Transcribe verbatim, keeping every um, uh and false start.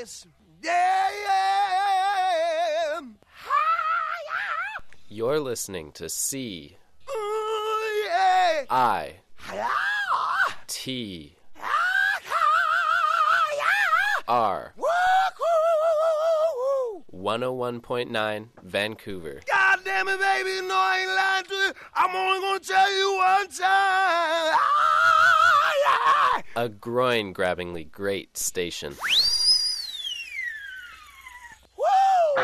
yes. Yeah, yeah. You're listening to C Ooh, yeah. I T R one oh one point nine Vancouver. God damn it, baby, you know I ain't lying to you. I'm only gonna tell you one time. A groin-grabbingly great station.